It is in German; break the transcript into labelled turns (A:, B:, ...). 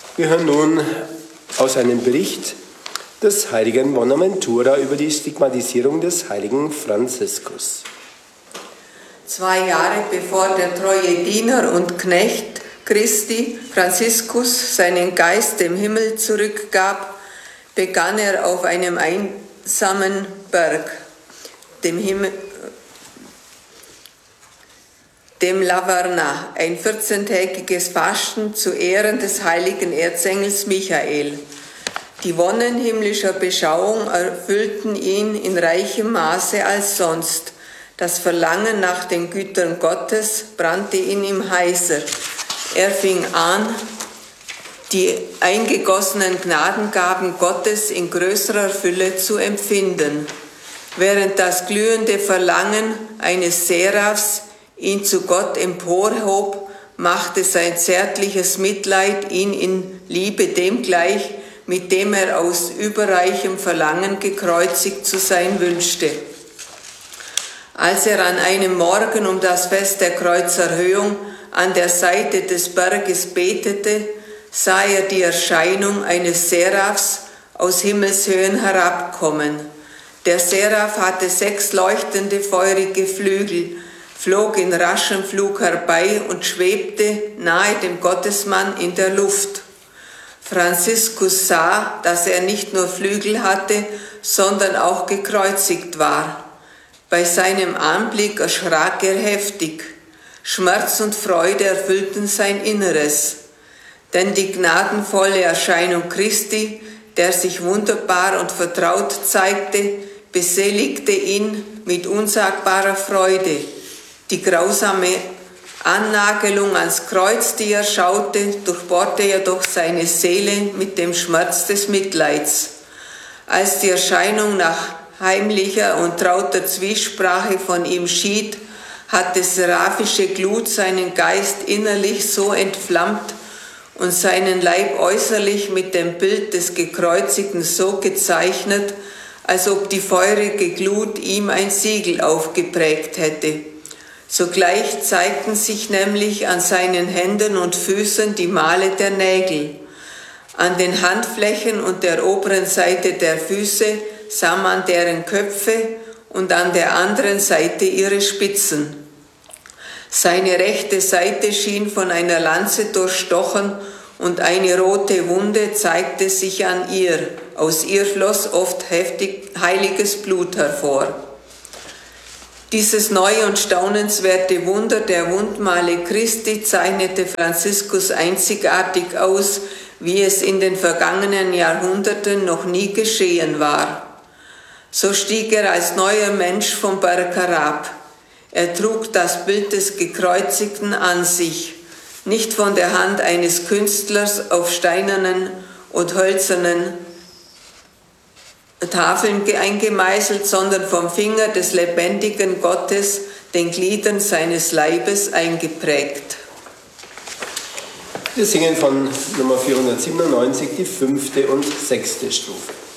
A: Wir hören nun aus einem Bericht des heiligen Bonaventura über die Stigmatisierung des heiligen Franziskus.
B: 2 Jahre bevor der treue Diener und Knecht Christi, Franziskus, seinen Geist dem Himmel zurückgab, begann er auf einem einsamen Berg, dem Lavarna, ein 14-tägiges Fasten zu Ehren des heiligen Erzengels Michael. Die Wonnen himmlischer Beschauung erfüllten ihn in reichem Maße als sonst. Das Verlangen nach den Gütern Gottes brannte in ihm heißer. Er fing an, die eingegossenen Gnadengaben Gottes in größerer Fülle zu empfinden, während das glühende Verlangen eines Seraphs ihn zu Gott emporhob, machte sein zärtliches Mitleid ihn in Liebe dem gleich, mit dem er aus überreichem Verlangen gekreuzigt zu sein wünschte. Als er an einem Morgen um das Fest der Kreuzerhöhung an der Seite des Berges betete, sah er die Erscheinung eines Seraphs aus Himmelshöhen herabkommen. Der Seraph hatte 6 leuchtende, feurige Flügel, flog in raschem Flug herbei und schwebte nahe dem Gottesmann in der Luft. Franziskus sah, dass er nicht nur Flügel hatte, sondern auch gekreuzigt war. Bei seinem Anblick erschrak er heftig. Schmerz und Freude erfüllten sein Inneres. Denn die gnadenvolle Erscheinung Christi, der sich wunderbar und vertraut zeigte, beseligte ihn mit unsagbarer Freude. Die grausame Annagelung ans Kreuz, die er schaute, durchbohrte jedoch seine Seele mit dem Schmerz des Mitleids. Als die Erscheinung nach heimlicher und trauter Zwiesprache von ihm schied, hatte seraphische Glut seinen Geist innerlich so entflammt und seinen Leib äußerlich mit dem Bild des Gekreuzigten so gezeichnet, als ob die feurige Glut ihm ein Siegel aufgeprägt hätte. Sogleich zeigten sich nämlich an seinen Händen und Füßen die Male der Nägel. An den Handflächen und der oberen Seite der Füße sah man deren Köpfe und an der anderen Seite ihre Spitzen. Seine rechte Seite schien von einer Lanze durchstochen und eine rote Wunde zeigte sich an ihr. Aus ihr floss oft heftig heiliges Blut hervor. Dieses neue und staunenswerte Wunder der Wundmale Christi zeichnete Franziskus einzigartig aus, wie es in den vergangenen Jahrhunderten noch nie geschehen war. So stieg er als neuer Mensch vom Berg herab. Er trug das Bild des Gekreuzigten an sich, nicht von der Hand eines Künstlers auf steinernen und hölzernen Tafeln eingemeißelt, sondern vom Finger des lebendigen Gottes den Gliedern seines Leibes eingeprägt.
A: Wir singen von Nummer 497 die 5. und 6. Strophe.